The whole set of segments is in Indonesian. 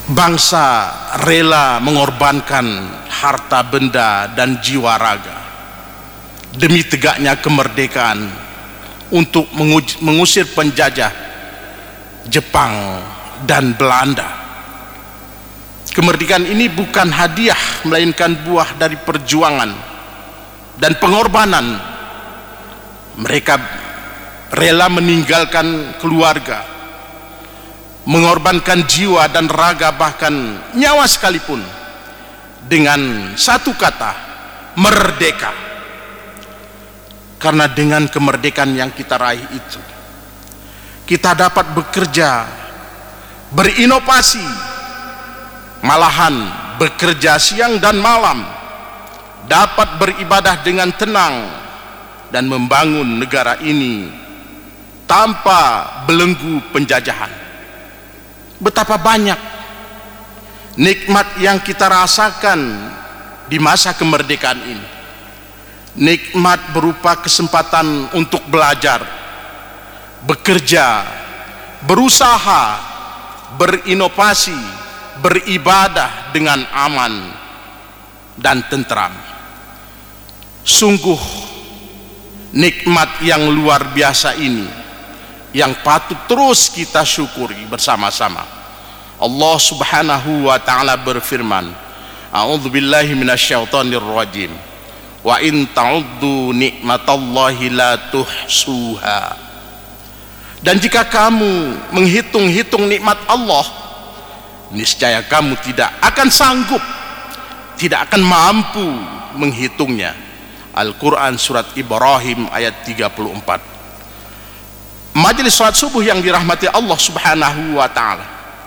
bangsa rela mengorbankan harta benda dan jiwa raga demi tegaknya kemerdekaan untuk mengusir penjajah Jepang dan Belanda. Kemerdekaan ini bukan hadiah, melainkan buah dari perjuangan dan pengorbanan. Mereka rela meninggalkan keluarga, mengorbankan jiwa dan raga, bahkan nyawa sekalipun, dengan satu kata, merdeka. Karena dengan kemerdekaan yang kita raih itu, kita dapat bekerja, berinovasi, malahan bekerja siang dan malam, dapat beribadah dengan tenang dan membangun negara ini tanpa belenggu penjajahan. Betapa banyak nikmat yang kita rasakan di masa kemerdekaan ini. Nikmat berupa kesempatan untuk belajar, bekerja, berusaha, berinovasi, beribadah dengan aman dan tentram. Sungguh nikmat yang luar biasa ini yang patut terus kita syukuri bersama-sama. Allah Subhanahu wa taala berfirman, A'udzubillahi minasyaitonir rajim. Wa in ta'uddu nikmatallahi la tuhsuha. Dan jika kamu menghitung-hitung nikmat Allah, niscaya kamu tidak akan sanggup, tidak akan mampu menghitungnya. Al-Quran surat Ibrahim ayat 34. Majelis salat subuh yang dirahmati Allah Subhanahu wa ta'ala,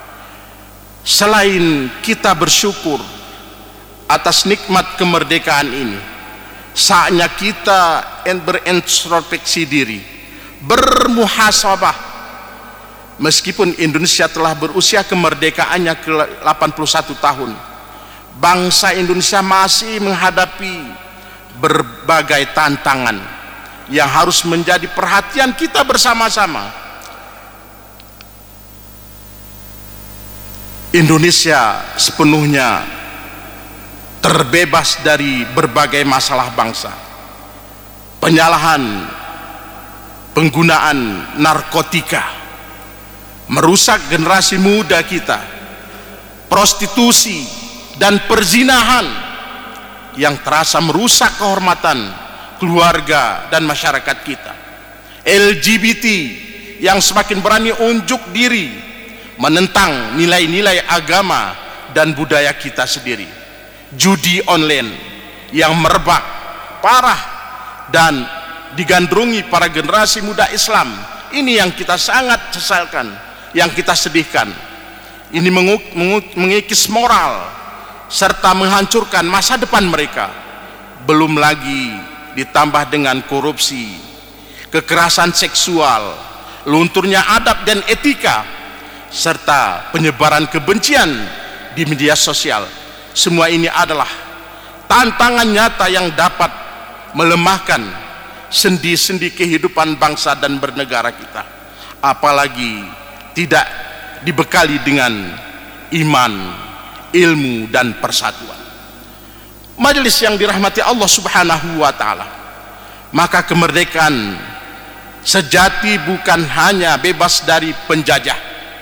selain kita bersyukur atas nikmat kemerdekaan ini, saatnya kita berintrospeksi diri, bermuhasabah. Meskipun Indonesia telah berusia kemerdekaannya ke 81 tahun, bangsa Indonesia masih menghadapi berbagai tantangan yang harus menjadi perhatian kita bersama-sama. Indonesia sepenuhnya terbebas dari berbagai masalah bangsa. Penyalahan penggunaan narkotika merusak generasi muda kita, prostitusi dan perzinahan yang terasa merusak kehormatan keluarga dan masyarakat kita, LGBT yang semakin berani unjuk diri menentang nilai-nilai agama dan budaya kita sendiri, judi online yang merebak parah dan digandrungi para generasi muda Islam. Ini yang kita sangat sesalkan, yang kita sedihkan. Ini mengikis moral serta menghancurkan masa depan mereka. Belum lagi ditambah dengan korupsi, kekerasan seksual, lunturnya adab dan etika, serta penyebaran kebencian di media sosial. Semua ini adalah tantangan nyata yang dapat melemahkan sendi-sendi kehidupan bangsa dan bernegara kita, apalagi tidak dibekali dengan iman, ilmu dan persatuan. Majelis yang dirahmati Allah Subhanahu wa ta'ala, maka kemerdekaan sejati bukan hanya bebas dari penjajah,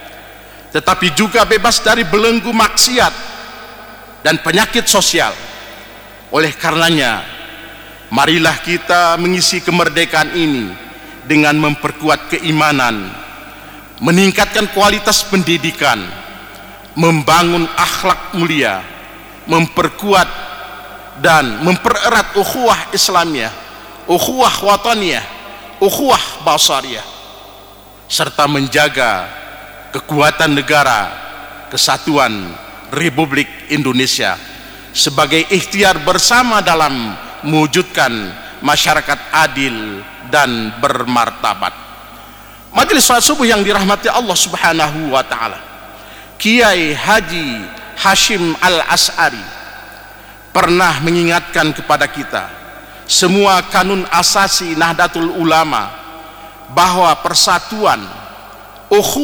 tetapi juga bebas dari belenggu maksiat dan penyakit sosial. Oleh karenanya, marilah kita mengisi kemerdekaan ini dengan memperkuat keimanan, meningkatkan kualitas pendidikan, membangun akhlak mulia, memperkuat dan mempererat ukhuwah Islamiyah, ukhuwah wataniyah, ukhuwah basariyah, serta menjaga kekuatan negara kesatuan Republik Indonesia sebagai ikhtiar bersama dalam mewujudkan masyarakat adil dan bermartabat. Majelis salat subuh yang dirahmati Allah Subhanahu wa ta'ala, Kiai Haji Hashim Al-As'ari pernah mengingatkan kepada kita semua kanun asasi Nahdlatul Ulama bahwa persatuan, ukhuwah